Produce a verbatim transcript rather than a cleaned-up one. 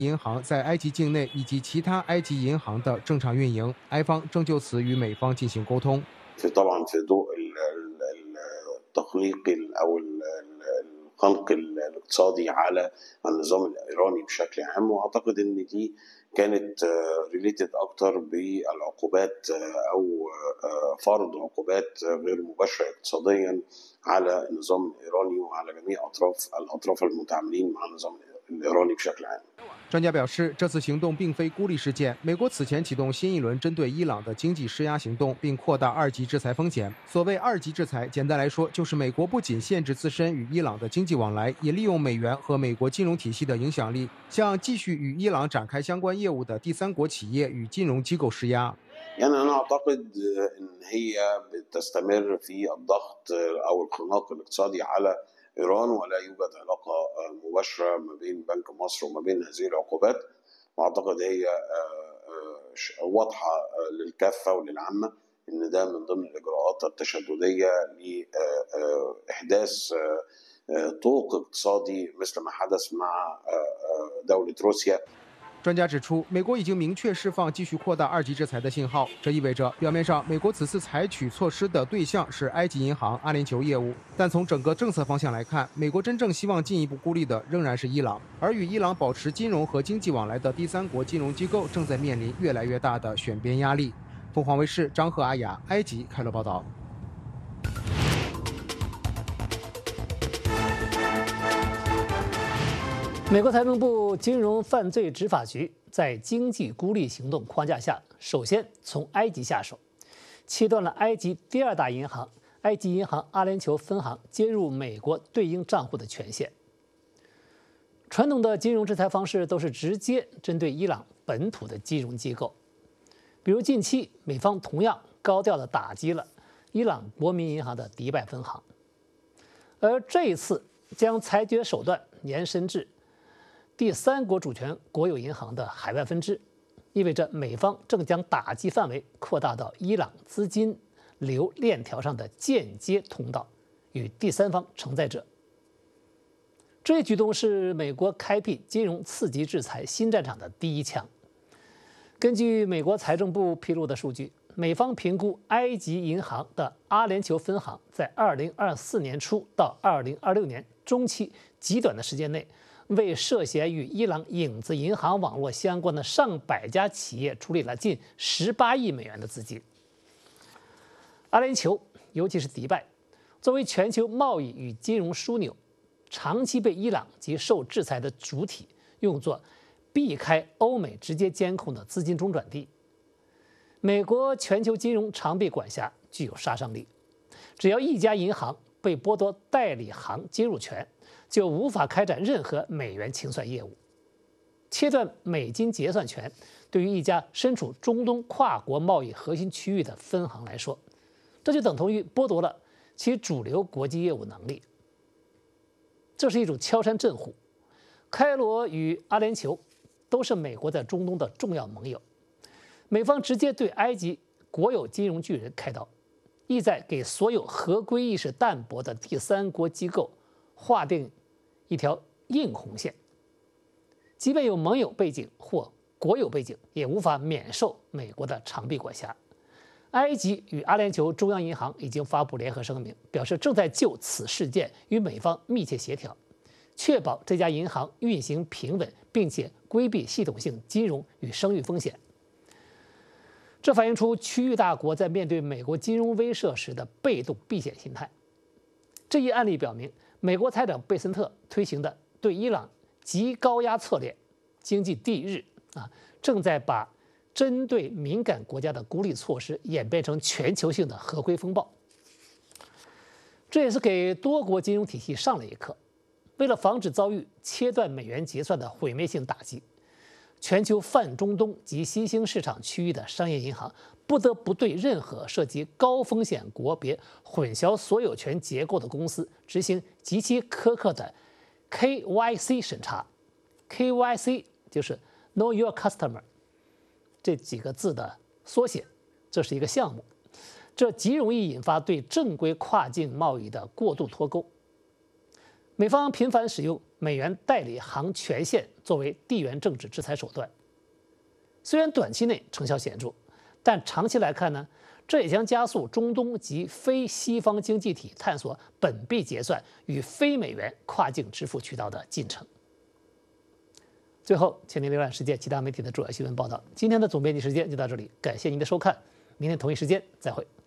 银行在埃及境内以及其他埃及银行的正常运营，埃方正就此与美方进行沟通。 في طبعا في ضوء التخليق او الخنق الاقتصادي على النظام الايراني بشكل عام، واعتقد ان دي كانت ريليتد اكتر بالعقوبات او فرض عقوبات غير مباشره اقتصاديا على النظام الايراني وعلى جميع اطراف الاطراف المتعاملين مع النظام الايراني بشكل عام。 专家表示，这次行动并非孤立事件。美国此前启动新一轮针对伊朗的经济施压行动，并扩大二级制裁风险。所谓二级制裁，简单来说，就是美国不仅限制自身与伊朗的经济往来，也利用美元和美国金融体系的影响力，向继续与伊朗展开相关业务的第三国企业与金融机构施压。 يعني أنا أعتقد إن هي بتستمر في الضغط أو الخناق الاقتصادي على إيران، ولا يوجد علاقة مباشرة ما بين بنك مصر وما بين هذه العقوبات، وأعتقد هي واضحة للكافة وللعامة إن ده من ضمن الإجراءات التشددية لإحداث طوق اقتصادي مثل ما حدث مع دولة روسيا。 专家指出，美国已经明确释放继续扩大二级制裁的信号，这意味着表面上美国此次采取措施的对象是埃及银行、阿联酋业务，但从整个政策方向来看，美国真正希望进一步孤立的仍然是伊朗，而与伊朗保持金融和经济往来的第三国金融机构正在面临越来越大的选边压力。凤凰卫视张赫、阿雅，埃及开罗报道。 美国财政部金融犯罪执法局在经济孤立行动框架下，首先从埃及下手，切断了埃及第二大银行埃及银行阿联酋分行接入美国对应账户的权限。传统的金融制裁方式都是直接针对伊朗本土的金融机构，比如近期美方同样高调地打击了伊朗国民银行的迪拜分行，而这一次将裁决手段延伸至第三国主权国有银行的海外分支，意味着美方正将打击范围扩大到伊朗资金流链条上的间接通道与第三方承载者。这一举动是美国开辟金融次级制裁新战场的第一枪。根据美国财政部披露的数据，美方评估埃及银行的阿联酋分行在二零二四年初到二零二六年中期极短的时间内，为涉嫌与伊朗影子银行网络相关的上百家企业处理了近十八亿美元的资金。阿联酋，尤其是迪拜，作为全球贸易与金融枢纽，长期被伊朗及受制裁的主体用作避开欧美直接监控的资金中转地。美国全球金融长臂管辖具有杀伤力，只要一家银行被剥夺代理行接入权，就无法开展任何美元清算业务。切断美金结算权，对于一家身处中东跨国贸易核心区域的分行来说，这就等同于剥夺了其主流国际业务能力。这是一种敲山震虎。开罗与阿联酋都是美国在中东的重要盟友，美方直接对埃及国有金融巨人开刀，意在给所有合规意识淡薄的第三国机构划定一条硬红线，即便有盟友背景或国有背景，也无法免受美国的长臂管辖。埃及与阿联酋中央银行已经发布联合声明，表示正在就此事件与美方密切协调，确保这家银行运行平稳，并且规避系统性金融与声誉风险。这反映出区域大国在面对美国金融威慑时的被动避险心态。这一案例表明，美国财长贝森特推行的对伊朗极高压策略，经济地日啊，正在把针对敏感国家的孤立措施演变成全球性的合规风暴。这也是给多国金融体系上了一课。为了防止遭遇切断美元结算的毁灭性打击，全球泛中东及新兴市场区域的商业银行不得不对任何涉及高风险国别混淆所有权结构的公司执行极其苛刻的 K Y C 审查。K Y C 就是 Know Your Customer 这几个字的缩写，这是一个项目，这极容易引发对正规跨境贸易的过度脱钩。美方频繁使用美元代理行权限作作为地缘政治制裁手段。虽然短期内成效显著，但长期来看呢，这也将加速中东及非西方经济体探索本币结算与非美元跨境支付渠道的进程。最后，请您浏览世界其他媒体的主要新闻报道。今天的总编辑时间就到这里，感谢您的收看，明天同一时间再会。